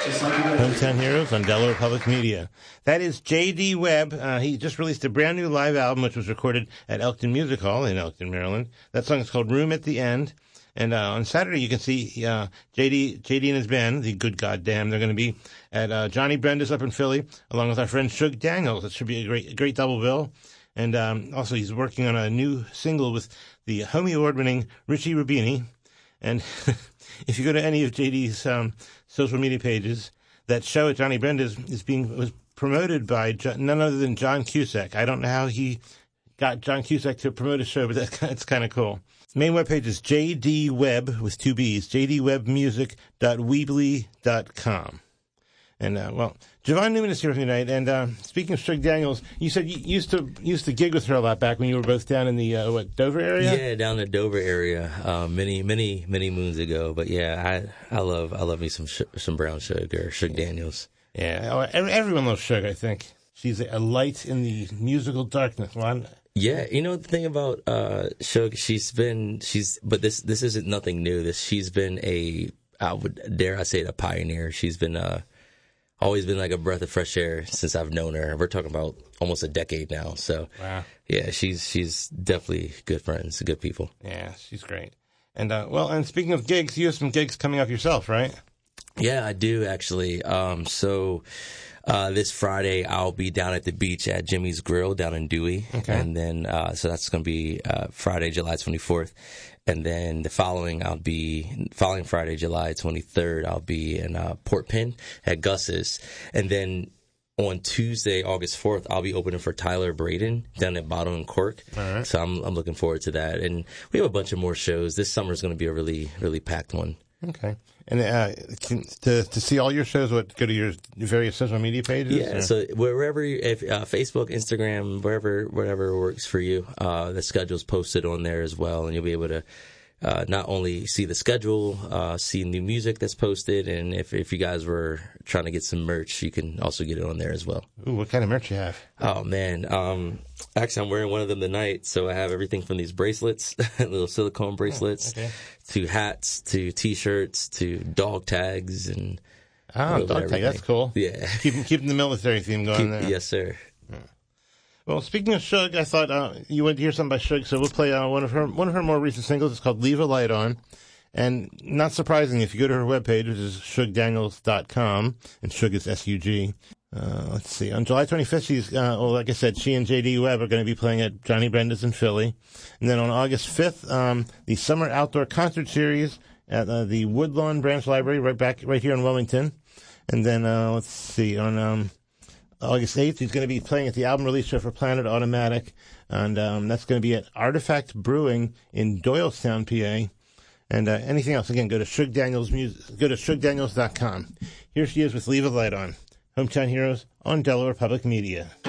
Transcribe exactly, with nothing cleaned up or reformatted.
Hometown Heroes on Delaware Public Media. That is J D. Webb. Uh, he just released a brand new live album, which was recorded at Elkton Music Hall in Elkton, Maryland. That song is called Room at the End. And uh, on Saturday, you can see uh, J D, J D and his band, the Good Goddamn. They're going to be at uh, Johnny Brenda's up in Philly, along with our friend Shug Daniels. It should be a great, great double bill. And um, also, he's working on a new single with the Homie Award-winning Richie Rubini. And if you go to any of J D's um, social media pages, that show at Johnny Brenda's is being was promoted by John, none other than John Cusack. I don't know how he got John Cusack to promote a show, but that's it's kind of cool. Main webpage is J D Webb with two B's, j d webb music dot weebly dot com. And, uh, well, Javon Newman is here with me tonight. And uh, speaking of Shug Daniels, you said you used to used to gig with her a lot back when you were both down in the, uh, what, Dover area? Yeah, down in the Dover area, uh, many, many, many moons ago. But, yeah, I I love I love me some sh- some Brown Shug or Shug Daniels. Yeah, everyone loves Shug, I think. She's a light in the musical darkness. Well, yeah, you know the thing about uh, Shug, she's been she's but this this isn't nothing new. This she's been a I would dare I say it, a pioneer. She's been uh always been like a breath of fresh air since I've known her. We're talking about almost a decade now. So wow. Yeah, she's she's definitely good friends, good people. Yeah, she's great. And uh, well, and speaking of gigs, you have some gigs coming up yourself, right? Yeah, I do actually. Um, so. Uh, this Friday, I'll be down at the beach at Jimmy's Grill down in Dewey. Okay. And then, uh, so that's going to be, uh, Friday, July twenty-fourth. And then the following, I'll be, following Friday, July twenty-third, I'll be in, uh, Port Penn at Gus's. And then on Tuesday, August fourth, I'll be opening for Tyler Braden down at Bottle and Cork. All right. So I'm, I'm looking forward to that. And we have a bunch of more shows. This summer is going to be a really, really packed one. Okay. And uh, can, to to see all your shows, what go to your various social media pages? Yeah, or? so wherever, you, if uh, Facebook, Instagram, wherever, whatever works for you, uh, the schedule's posted on there as well, and you'll be able to uh, not only see the schedule, uh, see new music that's posted, and if if you guys were trying to get some merch, you can also get it on there as well. Ooh, what kind of merch you have? Oh man, um, actually I'm wearing one of them tonight, so I have everything from these bracelets, little silicone bracelets, oh, okay. to hats, to t-shirts, to dog tags, and oh, dog tag, that's cool. Yeah, keeping keeping the military theme going Keep, there. Yes, sir. Yeah. Well, speaking of Shug, I thought uh, you wanted to hear something by Shug, so we'll play uh, one of her one of her more recent singles. It's called "Leave a Light On," and not surprisingly, if you go to her webpage, which is shug daniels dot com, and Shug is S U G. Uh, let's see. On July twenty-fifth, she's uh, well, like I said, she and J D Webb are going to be playing at Johnny Brenda's in Philly, and then on August fifth, um, the Summer Outdoor Concert Series at uh, the Woodlawn Branch Library, right back right here in Wilmington, and then uh, let's see on. Um, August eighth, he's going to be playing at the album release show for Planet Automatic, and um, that's going to be at Artifact Brewing in Doylestown, P A. And uh, anything else, again, go to Shug Daniels music, go to shug daniels dot com. Here she is with "Leave a Light On." Hometown Heroes on Delaware Public Media.